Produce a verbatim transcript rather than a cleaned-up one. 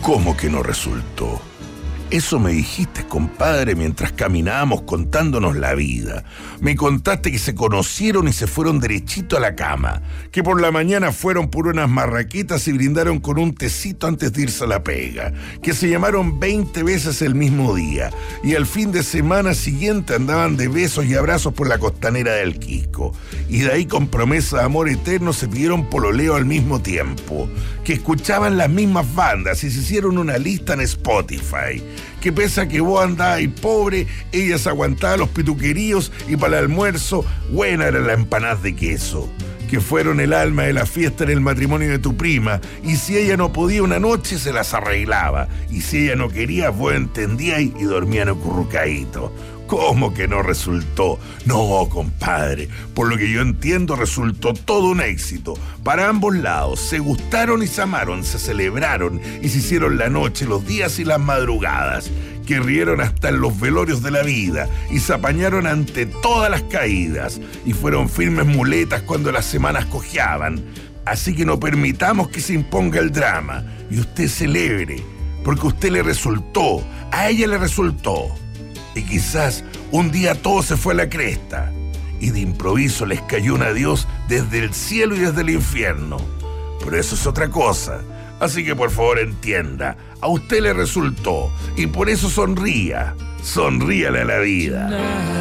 ¿Cómo que no resultó? Eso me dijiste, compadre, mientras caminábamos contándonos la vida. Me contaste que se conocieron y se fueron derechito a la cama, que por la mañana fueron por unas marraquitas y brindaron con un tecito antes de irse a la pega, que se llamaron veinte veces el mismo día, y al fin de semana siguiente andaban de besos y abrazos por la costanera del Quisco, y de ahí con promesa de amor eterno se pidieron pololeo al mismo tiempo, que escuchaban las mismas bandas y se hicieron una lista en Spotify, que pese a que vos andabas pobre, ellas aguantaban los pituqueríos y para el almuerzo, buena era la empanada de queso, que fueron el alma de la fiesta en el matrimonio de tu prima, y si ella no podía una noche, se las arreglaba, y si ella no quería, vos entendías y dormían acurrucaditos. ¿Cómo que no resultó? No, compadre, por lo que yo entiendo, resultó todo un éxito. Para ambos lados, se gustaron y se amaron, se celebraron y se hicieron la noche, los días y las madrugadas, que rieron hasta en los velorios de la vida y se apañaron ante todas las caídas y fueron firmes muletas cuando las semanas cojeaban. Así que no permitamos que se imponga el drama y usted celebre, porque a usted le resultó, a ella le resultó. Y quizás un día todo se fue a la cresta y de improviso les cayó un adiós desde el cielo y desde el infierno. Pero eso es otra cosa. Así que por favor entienda, a usted le resultó y por eso sonría. Sonríale a la vida.